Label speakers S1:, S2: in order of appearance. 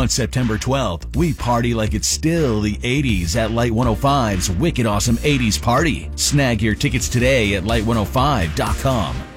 S1: On September 12th, we party like it's still the 80s at Light 105's Wicked Awesome 80s Party. Snag your tickets today at light105.com.